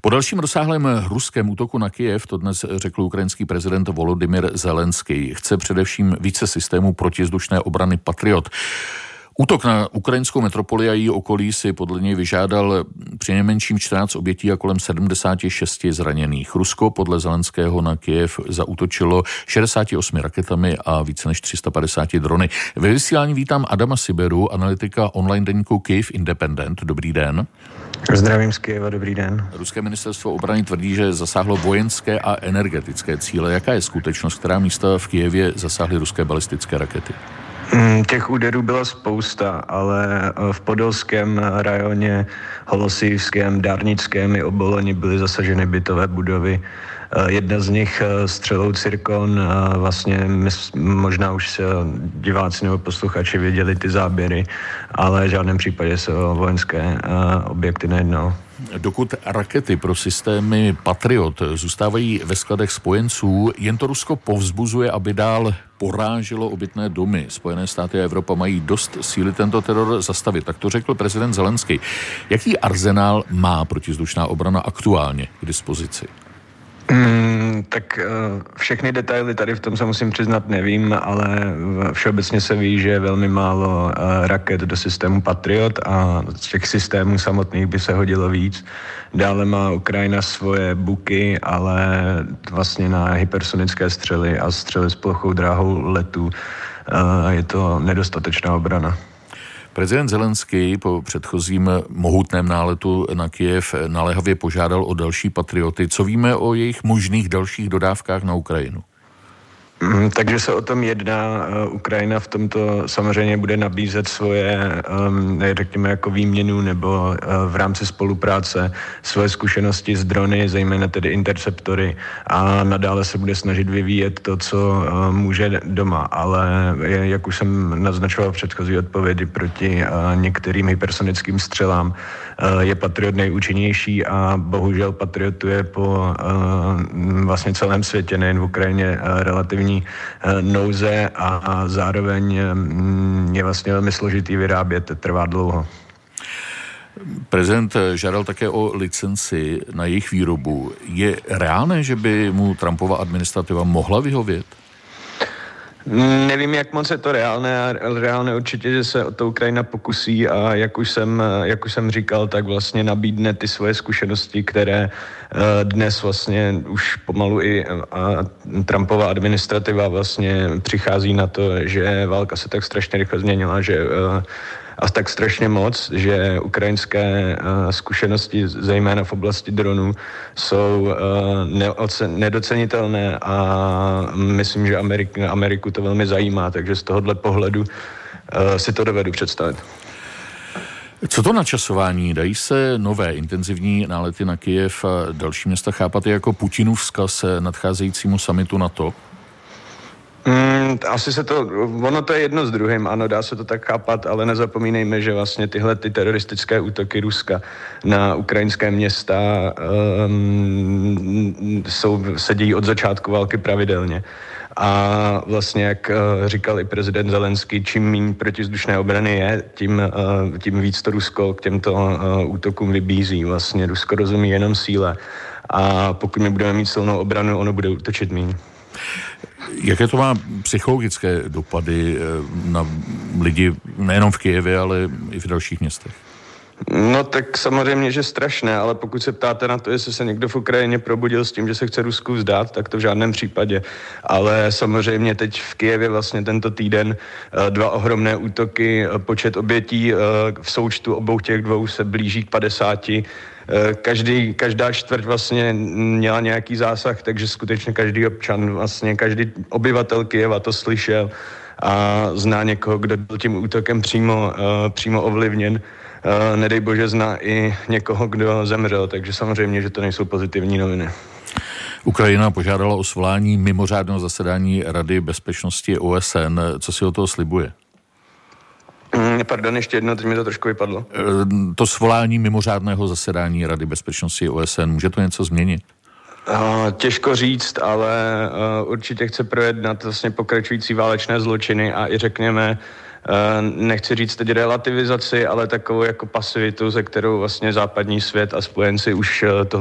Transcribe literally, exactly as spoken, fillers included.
Po dalším rozsáhlém ruském útoku na Kyjev to dnes řekl ukrajinský prezident Volodymyr Zelenský. Chce především více systémů protizdušné obrany Patriot. Útok na ukrajinskou metropoli a její okolí si podle něj vyžádal přinejmenším čtrnáct obětí a kolem sedmdesát šest zraněných. Rusko podle Zelenského na Kyjev zaútočilo šedesáti osmi raketami a více než tři sta padesáti drony. Ve vysílání vítám Adama Siberu, analytika online deníku Kyiv Independent. Dobrý den. Zdravím z Kyjeva, dobrý den. Ruské ministerstvo obrany tvrdí, že zasáhlo vojenské a energetické cíle. Jaká je skutečnost, která místa v Kyjevě zasáhly ruské balistické rakety? Těch úderů byla spousta, ale v podolském rajoně, Holosijském, Dárnickém i Oboloni byly zasaženy bytové budovy. Jedna z nich střelou Cyrkon, vlastně možná už se diváci nebo posluchači viděli ty záběry, ale v žádném případě se o vojenské objekty nejednalo. Dokud rakety pro systémy Patriot zůstávají ve skladech spojenců, jen to Rusko povzbuzuje, aby dál poráželo obytné domy. Spojené státy a Evropa mají dost síly tento teror zastavit. Tak to řekl prezident Zelenský. Jaký arzenál má protizdušná obrana aktuálně k dispozici? Hmm, tak uh, všechny detaily tady v tom se musím přiznat nevím, ale všeobecně se ví, že je velmi málo uh, raket do systému Patriot a z těch systémů samotných by se hodilo víc. Dále má Ukrajina svoje buky, ale vlastně na hypersonické střely a střely s plochou dráhou letu uh, je to nedostatečná obrana. Prezident Zelenský po předchozím mohutném náletu na Kyjev naléhavě požádal o další patrioty. Co víme o jejich možných dalších dodávkách na Ukrajinu? Mm, takže se o tom jedná. Ukrajina v tomto samozřejmě bude nabízet svoje, um, řekněme, jako výměnu nebo uh, v rámci spolupráce svoje zkušenosti s drony, zejména tedy interceptory, a nadále se bude snažit vyvíjet to, co uh, může doma. Ale jak už jsem naznačoval v předchozí odpovědi, proti uh, některým hypersonickým střelám uh, je Patriot nejúčinnější a bohužel Patriotu je po uh, vlastně celém světě, nejen v Ukrajině, uh, relativní nouze a, a zároveň je vlastně velmi složitý vyrábět, trvá dlouho. Prezident žádal také o licenci na jejich výrobu. Je reálné, že by mu Trumpova administrativa mohla vyhovět? Nevím, jak moc je to reálné, ale reálné určitě, že se o to Ukrajina pokusí a jak už jsem, jak už jsem říkal, tak vlastně nabídne ty svoje zkušenosti, které dnes vlastně už pomalu i Trumpova administrativa vlastně přichází na to, že válka se tak strašně rychle změnila, že a tak strašně moc, že ukrajinské uh, zkušenosti, zejména v oblasti dronů, jsou uh, neocen, nedocenitelné a myslím, že Ameriku, Ameriku to velmi zajímá, takže z tohohle pohledu uh, si to dovedu představit. Co to načasování? Dají se nové intenzivní nálety na Kyjev a další města chápat jako Putinův vzkaz nadcházejícímu summitu NATO? Mm, asi se to, ono to je jedno s druhým, ano, dá se to tak chápat, ale nezapomínejme, že vlastně tyhle ty teroristické útoky Ruska na ukrajinské města um, jsou, se dějí od začátku války pravidelně. A vlastně, jak uh, říkal i prezident Zelenský, čím méně protizdušné obrany je, tím, uh, tím víc to Rusko k těmto uh, útokům vybízí. Vlastně Rusko rozumí jenom síle a pokud my budeme mít silnou obranu, ono bude útočit méně. Jaké to má psychologické dopady na lidi nejenom v Kyjevě, ale i v dalších městech? No tak samozřejmě, že strašné, ale pokud se ptáte na to, jestli se někdo v Ukrajině probudil s tím, že se chce Rusku vzdát, tak to v žádném případě. Ale samozřejmě teď v Kyjevě vlastně tento týden dva ohromné útoky, počet obětí v součtu obou těch dvou se blíží k padesáti. Každý, každá čtvrť vlastně měla nějaký zásah, takže skutečně každý občan, vlastně každý obyvatel Kyjeva to slyšel a zná někoho, kdo byl tím útokem přímo, přímo ovlivněn. Nedej bože zná i někoho, kdo zemřel, takže samozřejmě, že to nejsou pozitivní noviny. Ukrajina požádala o svolání mimořádného zasedání Rady bezpečnosti O S N. Co si o toho slibuje? Pardon, ještě jedno, teď mi to trošku vypadlo. To svolání mimořádného zasedání Rady bezpečnosti O S N, může to něco změnit? Uh, těžko říct, ale uh, určitě chce projednat vlastně pokračující válečné zločiny a i řekněme, uh, nechci říct teď relativizaci, ale takovou jako pasivitu, ze kterou vlastně západní svět a spojenci už uh, toho